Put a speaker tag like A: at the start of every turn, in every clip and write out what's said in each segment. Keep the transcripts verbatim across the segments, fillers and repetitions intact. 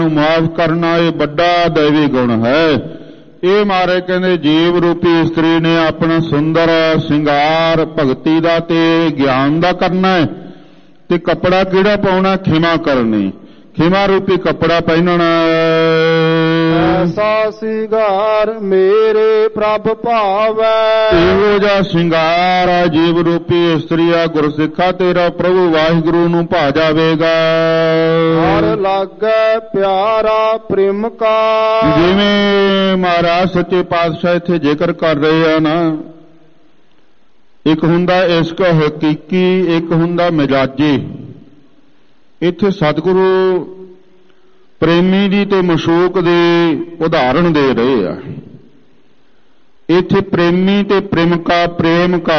A: ਮਾਫ ਕਰਨਾ ਇਹ ਵੱਡਾ ਦੈਵੀ ਗੁਣ ਹੈ। ਇਹ ਮਾਰੇ ਕਹਿੰਦੇ ਜੀਵ ਰੂਪੀ ਇਸਤਰੀ ਨੇ ਆਪਣਾ ਸੁੰਦਰ ਸ਼ਿੰਗਾਰ ਭਗਤੀ ਦਾ ਤੇ ਗਿਆਨ ਦਾ ਕਰਨਾ ਹੈ, ਤੇ ਕੱਪੜਾ ਕਿਹੜਾ ਪਾਉਣਾ? ਖਿਮਾ ਕਰਨੀ, ਖਿਮਾ ਰੂਪੀ ਕੱਪੜਾ ਪਹਿਨਣਾ।
B: ਐਸਾ ਸਿੰਗਾਰ ਮੇਰੇ ਪ੍ਰਭ ਭਾਵੈ।
A: ਇਹੋ ਜਿਹਾ ਸ਼ਿੰਗਾਰ ਆ ਜੀਵ ਰੂਪੀ ਇਸਤਰੀ ਆ ਗੁਰਸਿੱਖਾ ਤੇਰਾ ਪ੍ਰਭੂ ਵਾਹਿਗੁਰੂ ਨੂੰ ਭਾ ਜਾਵੇਗਾ।
B: ਹਰ ਲਾਗੈ ਪਿਆਰਾ ਪ੍ਰੇਮ ਕਾ।
A: ਜਿਵੇਂ ਮਹਾਰਾਜ ਸੱਚੇ ਪਾਤਸ਼ਾਹ ਇੱਥੇ ਜ਼ਿਕਰ ਕਰ ਰਹੇ ਆ ਨਾ, ਇੱਕ ਹੁੰਦਾ ਇਸ਼ਕ ਹਕੀਕੀ, ਇੱਕ ਹੁੰਦਾ ਮਿਜਾਜੀ। ਇੱਥੇ ਸਤਿਗੁਰੂ ਪ੍ਰੇਮੀ ਦੀ ਤੇ ਮਸ਼ੂਕ ਦੀ ਉਦਾਹਰਣ ਦੇ ਰਹੇ ਆ। ਇੱਥੇ ਪ੍ਰੇਮੀ ਤੇ ਪ੍ਰੇਮਕਾ, ਪ੍ਰੇਮ ਕਾ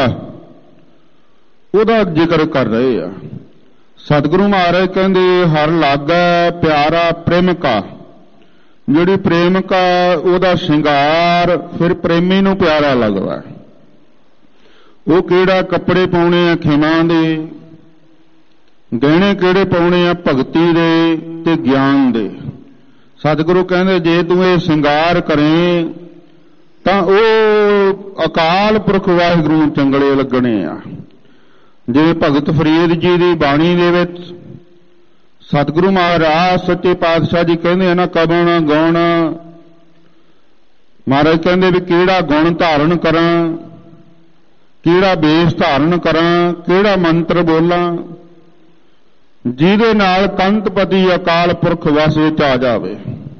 A: ਉਹਦਾ ਜ਼ਿਕਰ ਕਰ ਰਹੇ ਆ। ਸਤਿਗੁਰੂ ਮਹਾਰਾਜ ਕਹਿੰਦੇ ਹਰ ਲਾਗੈ ਪਿਆਰਾ ਪ੍ਰੇਮਕਾ, ਜਿਹੜੀ ਪ੍ਰੇਮਕਾ ਉਹਦਾ ਸ਼ਿੰਗਾਰ ਫਿਰ ਪ੍ਰੇਮੀ ਨੂੰ ਪਿਆਰਾ ਲੱਗਦਾ। ਉਹ ਕਿਹੜਾ? ਕੱਪੜੇ ਪਾਉਣੇ ਆ ਖਿਮਾ ਦੇ, ਗਹਿਣੇ ਕਿਹੜੇ ਪਾਉਣੇ ਆ? ਭਗਤੀ ਦੇ ਤੇ ਗਿਆਨ ਦੇ। ਸਤਿਗੁਰੂ ਕਹਿੰਦੇ ਜੇ ਤੂੰ ਇਹ ਸ਼ਿੰਗਾਰ ਕਰੇ ਤਾਂ ਉਹ ਅਕਾਲ ਪੁਰਖ ਵਾਹਿਗੁਰੂ ਨੂੰ ਚੰਗਲੇ ਲੱਗਣੇ ਆ। ਜਿਵੇਂ ਭਗਤ ਫਰੀਦ ਜੀ ਦੀ ਬਾਣੀ ਦੇ ਵਿੱਚ ਸਤਿਗੁਰੂ ਮਹਾਰਾਜ ਸੱਚੇ ਪਾਤਸ਼ਾਹ ਜੀ ਕਹਿੰਦੇ ਆ ਨਾ, ਕਵਣ ਗੁਣ, ਮਹਾਰਾਜ ਕਹਿੰਦੇ ਵੀ ਕਿਹੜਾ ਗੁਣ ਧਾਰਨ ਕਰਾਂ, ਕਿਹੜਾ ਬੇਸ ਧਾਰਨ ਕਰਾਂ, ਕਿਹੜਾ ਮੰਤਰ ਬੋਲਾਂ ਜਿਹਦੇ ਨਾਲ ਕੰਤਪਤੀ ਅਕਾਲ ਪੁਰਖ ਵਸ ਵਿੱਚ ਆ ਜਾਵੇ।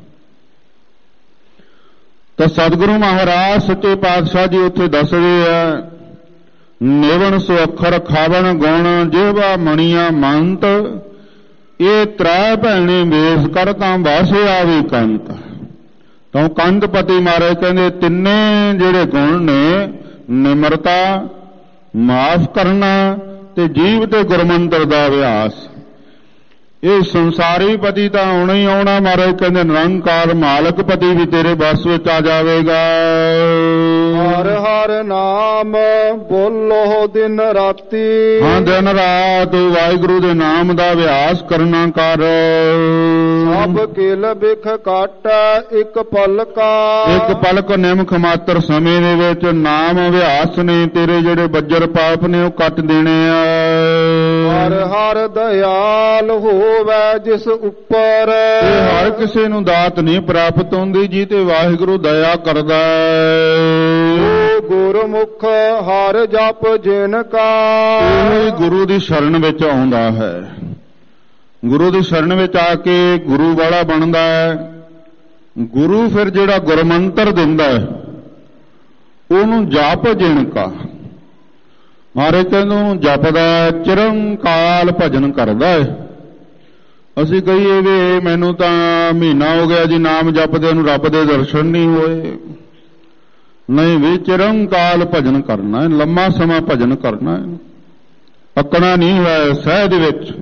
A: ਤਾਂ ਸਤਿਗੁਰੂ ਮਹਾਰਾਜ ਸੱਚੇ ਪਾਤਸ਼ਾਹ ਜੀ ਉੱਥੇ ਦੱਸਦੇ ਆ, ਨਿਵਣ ਸੋ ਅੱਖਰ ਖਾਵਣ ਗੁਣ ਜਿਹਵਾ ਮਣੀਆਂ ਮੰਤ, ਇਹ ਤ੍ਰੈ ਭੈਣੇ ਵੇਸ ਕਰ ਤਾਂ ਵਾਸੇ ਆਵੇ ਕੰਤ। ਤਾਂ ਕੰਤਪਤੀ ਮਹਾਰਾਜ ਕਹਿੰਦੇ ਤਿੰਨੇ ਜਿਹੜੇ ਗੁਣ ਨੇ, ਨਿਮਰਤਾ, ਮਾਫ ਕਰਨਾ ਤੇ ਜੀਵ ਤੇ ਗੁਰਮੰਤਰ ਦਾ ਅਭਿਆਸ, ਇਹ ਸੰਸਾਰੀ ਪਤੀ ਤਾਂ ਆਉਣਾ ਹੀ ਆਉਣਾ। ਮਹਾਰਾਜ ਕਹਿੰਦੇ ਨਿਰੰਕਾਰ ਮਾਲਕ ਪਤੀ ਵੀ ਤੇਰੇ ਬਸ ਵਿੱਚ ਆ ਜਾਵੇਗਾ।
B: ਹਰ ਹਰ ਨਾਮ ਬੋਲੋ ਦਿਨ ਰਾਤੀ।
A: ਹਾਂ, ਦਿਨ ਰਾਤ ਵਾਹਿਗੁਰੂ ਦੇ ਨਾਮ ਦਾ ਅਭਿਆਸ ਕਰਨਾ ਕਰ।
B: ਸਭ ਕਿਲ ਬਿਖ ਕਾਟੈ ਇੱਕ ਪਲਕਾ।
A: ਇੱਕ ਪਲਕ ਨਿਮਖ ਮਾਤਰ ਸਮੇਂ ਦੇ ਵਿੱਚ ਨਾਮ ਅਭਿਆਸ ਨੇ ਤੇਰੇ ਜਿਹੜੇ ਬੱਜਰ ਪਾਪ ਨੇ ਉਹ ਕੱਟ ਦੇਣੇ ਆ।
B: ਹਰ ਹਰ ਦਇਆਲ ਹੋਵੈ ਜਿਸ ਉੱਪਰ।
A: ਇਹ ਹਰ ਕਿਸੇ ਨੂੰ ਦਾਤ ਨਹੀਂ ਪ੍ਰਾਪਤ ਹੁੰਦੀ ਜੀ ਤੇ ਵਾਹਿਗੁਰੂ ਦਇਆ ਕਰਦਾ ਹੈ।
B: ਗੁਰਮੁਖ ਹਰ ਜਪ ਜਿਨ ਕਾ।
A: ਇਹ ਗੁਰੂ ਦੀ ਸ਼ਰਨ ਵਿੱਚ ਆਉਂਦਾ ਹੈ। ਗੁਰੂ ਦੀ ਸ਼ਰਨ ਵਿੱਚ ਆ ਕੇ ਗੁਰੂ ਵਾਲਾ ਬਣਦਾ ਹੈ। ਗੁਰੂ ਫਿਰ ਜਿਹੜਾ ਗੁਰਮੰਤਰ ਦਿੰਦਾ ਹੈ ਉਹਨੂੰ ਜਪ ਜਿਨ ਕਾ। ਮਹਾਰਾਜ ਕਹਿੰਦੇ ਉਹਨੂੰ ਜਪਦਾ, ਚਿਰੰਕਾਲ ਭਜਨ ਕਰਦਾ ਹੈ। ਅਸੀਂ ਕਹੀਏ ਵੀ ਮੈਨੂੰ ਤਾਂ ਮਹੀਨਾ ਹੋ ਗਿਆ ਜੀ ਨਾਮ ਜਪਦੇ ਨੂੰ, ਰੱਬ ਦੇ ਦਰਸ਼ਨ ਨਹੀਂ ਹੋਏ। ਨਹੀਂ ਵੀ, ਚਿਰੰਕਾਲ ਭਜਨ ਕਰਨਾ ਹੈ, ਲੰਮਾ ਸਮਾਂ ਭਜਨ ਕਰਨਾ ਹੈ, ਪੱਕਣਾ ਨਹੀਂ ਹੋਇਆ ਸਹਿਜ ਵਿੱਚ।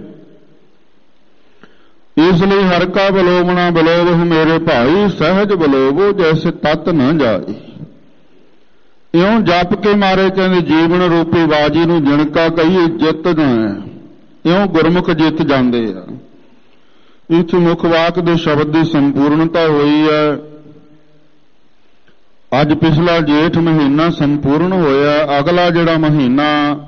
A: ਇਸ ਲਈ ਹਰ ਕਾ ਬਲੋਵਣਾ ਬਲੋਵਹੁ ਮੇਰੇ ਭਾਈ, ਸਹਿਜ ਬਲੋਵੋ ਜੈਸੇ ਤਤ ਨਾ ਜਾਏ। ਇਉਂ ਜਪ ਕੇ ਮਾਰੇ ਕਹਿੰਦੇ ਜੀਵਨ ਰੂਪੀ ਬਾਜੀ ਨੂੰ ਜਿਣਕਾ ਕਹੀਏ ਜਿੱਤਦਾ ਹੈ। ਇਉਂ ਗੁਰਮੁਖ ਜਿੱਤ ਜਾਂਦੇ ਆ। ਇੱਥੇ ਮੁੱਖ ਵਾਕ ਦੇ ਸ਼ਬਦ ਦੀ ਸੰਪੂਰਨਤਾ ਹੋਈ ਹੈ। ਅੱਜ ਪਿਛਲਾ ਜੇਠ ਮਹੀਨਾ ਸੰਪੂਰਨ ਹੋਇਆ। ਅਗਲਾ ਜਿਹੜਾ ਮਹੀਨਾ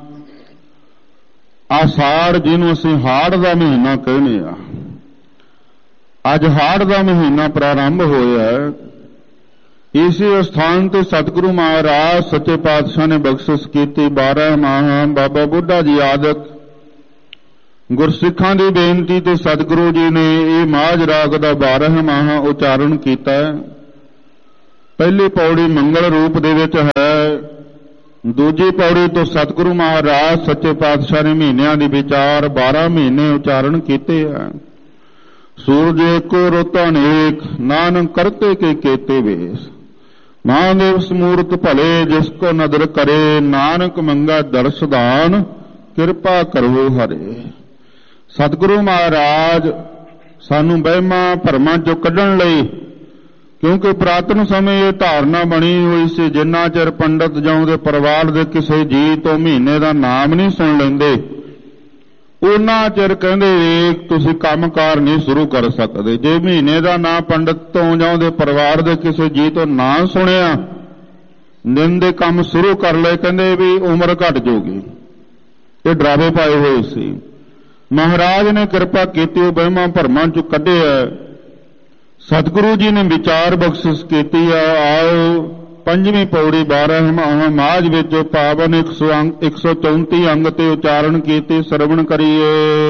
A: ਆਸ਼ਾੜ, ਜਿਹਨੂੰ ਅਸੀਂ ਹਾੜ ਦਾ ਮਹੀਨਾ ਕਹਿੰਦੇ ਆ, ਅੱਜ ਹਾੜ ਦਾ ਮਹੀਨਾ ਪ੍ਰਾਰੰਭ ਹੋਇਆ। ਇਸੇ ਸਥਾਨ ਤੇ ਸਤਿਗੁਰੂ ਮਹਾਰਾਜ ਸੱਚੇ ਪਾਤਸ਼ਾਹ ਨੇ ਬਖਸ਼ਿਸ਼ ਕੀਤੀ। ਬਾਰਾਂ ਮਾਹ ਬਾਬਾ ਬੁੱਢਾ ਜੀ ਆਦਿਕ ਗੁਰਸਿੱਖਾਂ ਦੀ ਬੇਨਤੀ ਤੇ ਸਤਿਗੁਰੂ ਜੀ ਨੇ ਇਹ ਮਾਝ ਰਾਗ ਦਾ ਬਾਰਾਂ ਮਾਹ ਉਚਾਰਨ ਕੀਤਾ। ਪਹਿਲੀ ਪੌੜੀ ਮੰਗਲ ਰੂਪ ਦੇ ਵਿੱਚ ਹੈ। ਦੂਜੀ ਪੌੜੀ ਤੋਂ ਸਤਿਗੁਰੂ ਮਹਾਰਾਜ ਸੱਚੇ ਪਾਤਸ਼ਾਹ ਨੇ ਮਹੀਨਿਆਂ ਦੇ ਵਿਚਾਰ ਬਾਰਾਂ ਮਹੀਨੇ ਉਚਾਰਨ ਕੀਤੇ ਆ। ਸੂਰਜ ਏਕੋ ਰੁੱਤ ਅਨੇਕ, ਨਾਨਕ ਕਰਤੇ ਕੇ ਕੇਤੇ ਵੇਸ। ਮਹਾਦੇਵ ਸਮੂਰਤ ਭਲੇ ਜਿਸ ਕੋ ਨਦਰ ਕਰੇ, ਨਾਨਕ ਮੰਗਾ ਦਰਸ ਦਾਨ ਕਿਰਪਾ ਕਰੋ ਹਰੇ। ਸਤਿਗੁਰੂ ਮਹਾਰਾਜ ਸਾਨੂੰ ਵਹਿਮਾਂ ਭਰਮਾਂ ਚੋਂ ਕੱਢਣ ਲਈ, ਕਿਉਂਕਿ ਪੁਰਾਤਨ ਸਮੇਂ ਇਹ ਧਾਰਨਾ ਬਣੀ ਹੋਈ ਸੀ ਜਿੰਨਾ ਚਿਰ ਪੰਡਤ ਜਾਂ ਉਹਦੇ ਪਰਿਵਾਰ ਦੇ ਕਿਸੇ ਜੀਅ ਤੋਂ ਮਹੀਨੇ ਦਾ ਨਾਮ ਨਹੀਂ ਸੁਣ ਲੈਂਦੇ ਉਹਨਾਂ ਚਿਰ ਕਹਿੰਦੇ ਤੁਸੀਂ ਕੰਮਕਾਰ ਨਹੀਂ ਸ਼ੁਰੂ ਕਰ ਸਕਦੇ। ਜੇ ਮਹੀਨੇ ਦਾ ਨਾਂ ਪੰਡਤ ਤੋਂ ਜਾਂ ਉਹਦੇ ਪਰਿਵਾਰ ਦੇ ਕਿਸੇ ਜੀ ਤੋਂ ਨਾਂ ਸੁਣਿਆ, ਦਿਨ ਦੇ ਕੰਮ ਸ਼ੁਰੂ ਕਰ ਲਏ, ਕਹਿੰਦੇ ਵੀ ਉਮਰ ਘਟ ਜਾਊਗੀ। ਇਹ ਡਰਾਵੇ ਪਾਏ ਹੋਏ ਸੀ। ਮਹਾਰਾਜ ਨੇ ਕਿਰਪਾ ਕੀਤੀ, ਉਹ ਵਹਿਮਾਂ ਭਰਮਾਂ ਚੋਂ ਕੱਢਿਆ। ਸਤਿਗੁਰੂ ਜੀ ਨੇ ਵਿਚਾਰ ਬਖਸ਼ਿਸ਼ ਕੀਤੀ ਆ। ਆਓ ਪੰਜਵੀਂ ਪੌੜੀ ਬਾਰਹਮਾਹ ਮਾਝ ਵਿੱਚ ਪਾਵਨ ਇੱਕ ਸੌ ਚੌਂਤੀ ਅੰਗ ਤੇ ਉਚਾਰਨ ਕੀਤੀ, ਸਰਵਣ ਕਰੀਏ।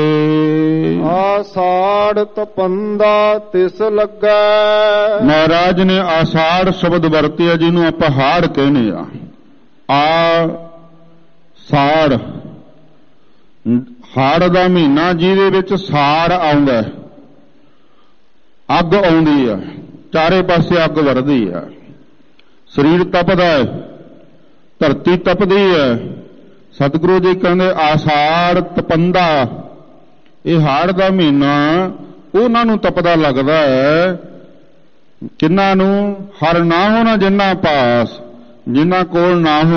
B: ਆਸਾੜ ਤਪੰਦਾ ਤਿਸ ਲੱਗਾ।
A: ਮਹਾਰਾਜ ਨੇ ਆਸਾੜ ਸ਼ਬਦ ਵਰਤਿਆ, ਜਿਹਨੂੰ ਆਪਾਂ ਹਾੜ ਕਹਿੰਦੇ ਆ। ਆ ਸਾੜ, ਹਾੜ ਦਾ ਮਹੀਨਾ ਜਿਹਦੇ ਵਿੱਚ ਸਾੜ ਆਉਂਦਾ, ਅੱਗ ਆਉਂਦੀ ਆ, ਚਾਰੇ ਪਾਸੇ ਅੱਗ ਵਰਦੀ ਆ, ਸਰੀਰ ਤਪਦਾ ਹੈ, ਧਰਤੀ ਤਪਦੀ ਹੈ। ਸਤਿਗੁਰੂ ਜੀ ਕਹਿੰਦੇ ਆਸਾੜ ਤਪੰਦਾ, ਇਹ ਹਾੜ ਦਾ ਮਹੀਨਾ ਉਹਨਾਂ ਨੂੰ ਤਪਦਾ ਲੱਗਦਾ ਹੈ ਕਿਹਨਾਂ ਨੂੰ? ਹਰ ਨਾ ਹੋਣਾ ਜਿਨ੍ਹਾਂ ਪਾਸ, ਜਿਨ੍ਹਾਂ ਕੋਲ ਨਾ ਹੋ